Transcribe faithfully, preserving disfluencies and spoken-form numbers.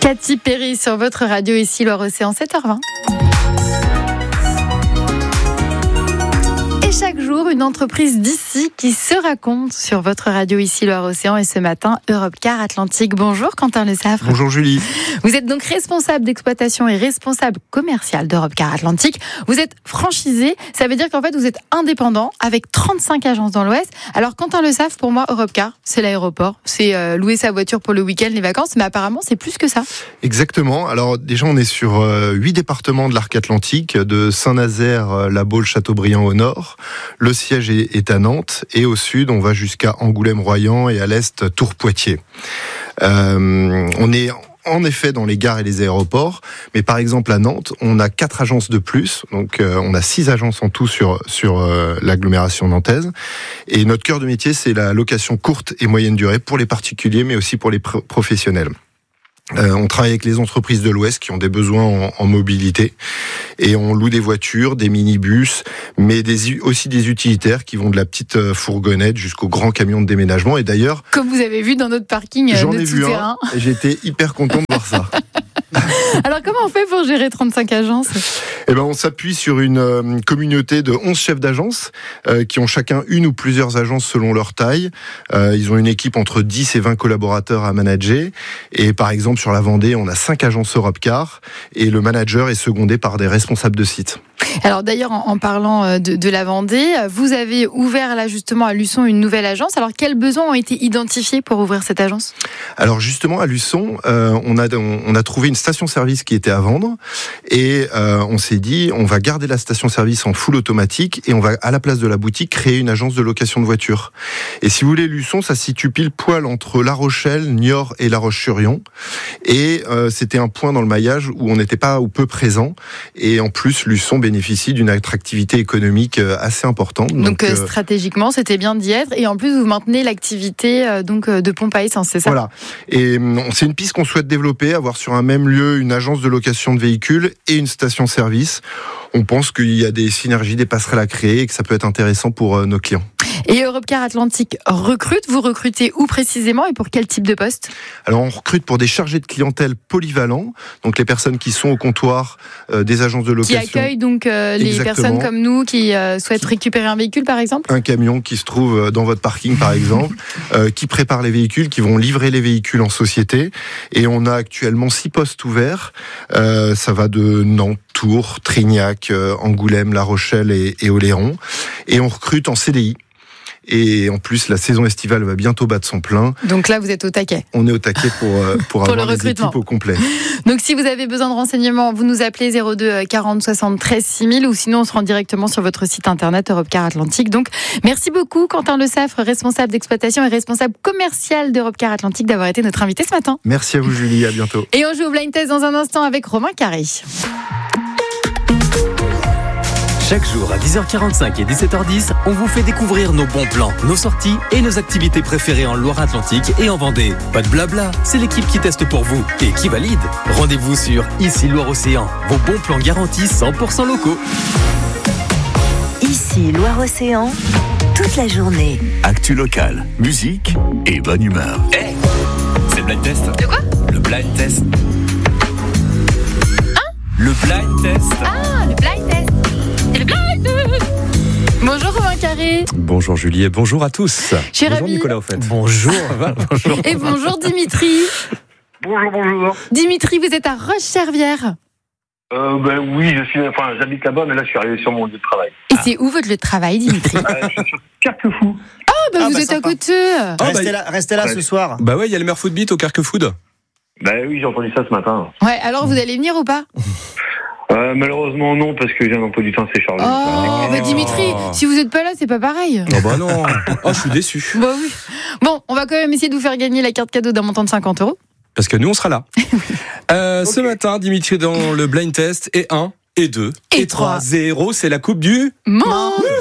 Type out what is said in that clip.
Katy Perry sur votre radio ici, Loire-Océan, sept heures vingt. Et chaque jour, une entreprise d'ici qui se raconte sur votre radio ici, Loire-Océan. Et ce matin, Europcar Atlantique. Bonjour Quentin Le Saffre. Bonjour Julie. Vous êtes donc responsable d'exploitation et responsable commercial d'Europcar Atlantique. Vous êtes franchisé, ça veut dire qu'en fait vous êtes indépendant avec trente-cinq agences dans l'Ouest. Alors Quentin Le Saffre, pour moi, Europcar, c'est l'aéroport. C'est euh, louer sa voiture pour le week-end, les vacances, mais apparemment c'est plus que ça. Exactement. Alors déjà on est sur euh, huit départements de l'arc atlantique, de Saint-Nazaire, euh, La Baule, Châteaubriand au nord. Le siège est, est à Nantes et au sud on va jusqu'à Angoulême-Royan et à l'est Tours-Poitiers. Euh, on est en effet dans les gares et les aéroports, mais par exemple à Nantes, on a quatre agences de plus, donc euh, on a six agences en tout sur sur euh, l'agglomération nantaise. Et notre cœur de métier, c'est la location courte et moyenne durée pour les particuliers, mais aussi pour les pro- professionnels. Euh, on travaille avec les entreprises de l'Ouest qui ont des besoins en, en mobilité et on loue des voitures, des minibus, mais des, aussi des utilitaires qui vont de la petite fourgonnette jusqu'au grand camion de déménagement. Et d'ailleurs, comme vous avez vu dans notre parking j'en de ai vu tout-terrain. Un, et j'étais hyper content de voir ça. Alors comment on fait pour gérer trente-cinq agences ? Eh ben, on s'appuie sur une euh, communauté de onze chefs d'agence euh, qui ont chacun une ou plusieurs agences selon leur taille. Euh, ils ont une équipe entre dix et vingt collaborateurs à manager. Et par exemple, sur la Vendée, on a cinq agences Europcar et le manager est secondé par des responsables de site. Alors d'ailleurs, en, en parlant de, de la Vendée, vous avez ouvert là justement à Luçon une nouvelle agence. Alors quels besoins ont été identifiés pour ouvrir cette agence ? Alors justement à Luçon, euh, on a on a trouvé une station-service qui était à vendre et euh, on s'est dit on va garder la station-service en full automatique et on va à la place de la boutique créer une agence de location de voitures. Et si vous voulez, Luçon, ça se situe pile poil entre La Rochelle, Niort et La Roche-sur-Yon. Et euh, c'était un point dans le maillage où on n'était pas ou peu présent. Et en plus, Luçon bénéficie d'une attractivité économique assez importante. Donc, donc euh, euh, stratégiquement, c'était bien d'y être. Et en plus, vous maintenez l'activité euh, donc de pompe à essence, c'est ça ? Voilà. Et c'est une piste qu'on souhaite développer, avoir sur un même lieu une agence de location de véhicules et une station-service. On pense qu'il y a des synergies, des passerelles à créer et que ça peut être intéressant pour nos clients. Et Europcar Atlantique recrute, vous recrutez où précisément et pour quel type de poste ? Alors on recrute pour des chargés de clientèle polyvalents, donc les personnes qui sont au comptoir euh, des agences de location. Qui accueillent donc euh, les Exactement. personnes comme nous qui euh, souhaitent récupérer un véhicule par exemple ? Un camion qui se trouve dans votre parking par exemple, euh, qui prépare les véhicules, qui vont livrer les véhicules en société. Et on a actuellement six postes ouverts, euh, ça va de Nantes, Tours, Trignac, euh, Angoulême, La Rochelle et, et Oléron. Et on recrute en C D I. Et en plus, la saison estivale va bientôt battre son plein. Donc là, vous êtes au taquet. On est au taquet pour, pour, pour avoir les équipes au complet. Donc si vous avez besoin de renseignements, vous nous appelez zéro deux quarante soixante-treize six mille ou sinon on se rend directement sur votre site internet Europcar Atlantique. Donc merci beaucoup Quentin Le Saffre, responsable d'exploitation et responsable commercial d'Europcar Atlantique, d'avoir été notre invité ce matin. Merci à vous Julie, à bientôt. Et on joue au blind test dans un instant avec Romain Carré. Chaque jour à dix heures quarante-cinq et dix-sept heures dix, on vous fait découvrir nos bons plans, nos sorties et nos activités préférées en Loire-Atlantique et en Vendée. Pas de blabla, c'est l'équipe qui teste pour vous et qui valide. Rendez-vous sur Ici Loire-Océan. Vos bons plans garantis cent pour cent locaux. Ici Loire-Océan, toute la journée. Actu locale, musique et bonne humeur. Eh hey, c'est le blind test. De quoi ? Le blind test. Hein ? Le blind test. Ah, le blind test. C'est le blind test. Bonjour Romain Carré. Bonjour Julie et bonjour à tous. J'ai bonjour ravi. Nicolas au fait. Bonjour. bonjour. Et bonjour Dimitri. Bonjour, bonjour. Dimitri, vous êtes à Roche-Servière. Euh, ben oui, je suis, enfin, j'habite là-bas, mais là, je suis arrivé sur mon lieu de travail. Et ah. c'est où votre lieu de travail, Dimitri ? euh, Je suis sur Carquefou. Ah, bah ah vous bah êtes sympa. à côté. Oh, restez bah, là, restez là ouais. ce soir. Bah ouais, il y a le meilleur foot beat au Carquefood. Ben oui, j'ai entendu ça ce matin. Ouais, alors vous allez venir ou pas ? Euh, malheureusement non, parce que j'ai un emploi du temps assez chargé. Oh, mais Dimitri, si vous êtes pas là, c'est pas pareil. Oh bah non. Oh, je suis déçu. Bah oui. Bon, on va quand même essayer de vous faire gagner la carte cadeau d'un montant de cinquante euros. Parce que nous, on sera là. euh, okay. Ce matin, Dimitri dans le blind test, et un, et deux, et, et trois. zéro, c'est la coupe du... Monde.